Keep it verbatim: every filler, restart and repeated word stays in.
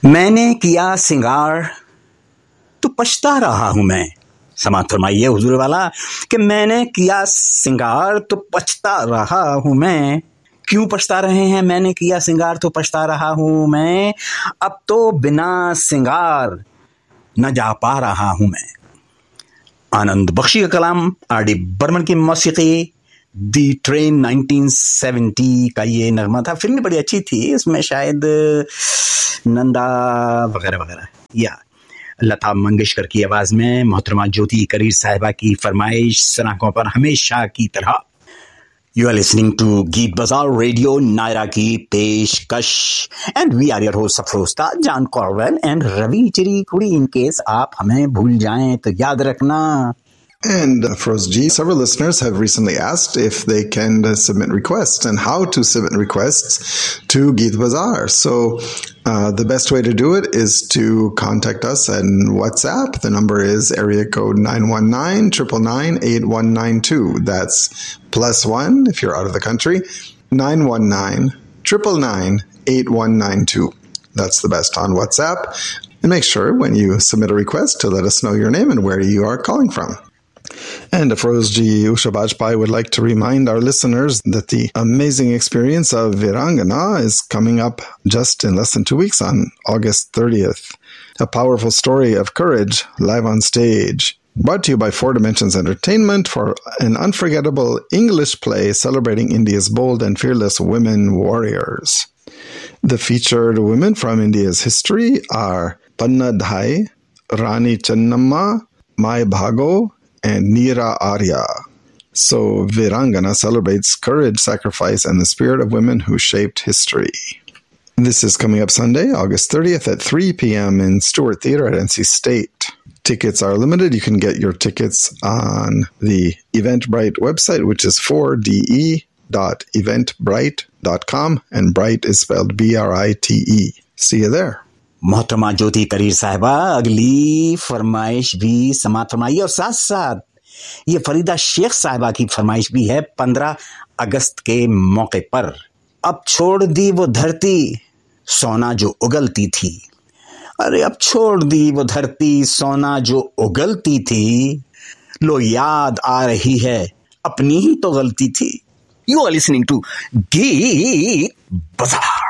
मैंने किया सिंगार तो पछता रहा हूं मैं। समात फरमाइए हुजूर वाला कि मैंने किया सिंगार तो पछता रहा हूं मैं। क्यों पछता रहे हैं? मैंने किया सिंगार तो पछता रहा हूं मैं, अब तो बिना सिंगार न जा पा रहा हूं मैं। आनंद बख्शी का कलाम, आर डी बर्मन की मौसीकी, दी ट्रेन नाइनटीन सेवेंटी का ये नगमा था। फिल्म बड़ी अच्छी थी, उसमें शायद नंदा वगैरह वगैरह, या लता मंगेशकर की आवाज में मोहतरमा ज्योति करीर साहिबा की फरमाइश सनाकों पर हमेशा की तरह। You are listening to Geet Bazaar Radio, Naira की पेशकश, and we are your host Afrozta, John Corwell and Ravi Chirikuri. In case आप हमें भूल जाएं तो याद रखना। And Afroz G, several listeners have recently asked if they can uh, submit requests and how to submit requests to Geet Bazaar. So uh, the best way to do it is to contact us on WhatsApp. The number is area code nine one nine, nine nine nine, eight one nine two. That's plus one if you're out of the country, nine one nine, nine nine nine, eight one nine two. That's the best on WhatsApp. And make sure when you submit a request to let us know your name and where you are calling from. And Afroz G. Usha Bajpai would like to remind our listeners that the amazing experience of Virangana is coming up just in less than two weeks on August thirtieth. A powerful story of courage live on stage. Brought to you by Four Dimensions Entertainment for an unforgettable English play celebrating India's bold and fearless women warriors. The featured women from India's history are Panna Dhai, Rani Channamma, Mai Bhago, and Neera Arya. So Virangana celebrates courage, sacrifice, and the spirit of women who shaped history. This is coming up Sunday, August thirtieth at three p.m. in Stewart Theater at N C State. Tickets are limited. You can get your tickets on the Eventbrite website, which is four d e dot eventbrite dot com, and Bright is spelled B R I T E. See you there. मोहतरमा ज्योति करीर साहिबा अगली फरमाइश भी समात फरमाइए, और साथ साथ ये फरीदा शेख साहिबा की फरमाइश भी है पंद्रह अगस्त के मौके पर। अब छोड़ दी वो धरती सोना जो उगलती थी, अरे अब छोड़ दी वो धरती सोना जो उगलती थी, लो याद आ रही है अपनी ही तो गलती थी। यू आर लिसनिंग टू गीत बाजार।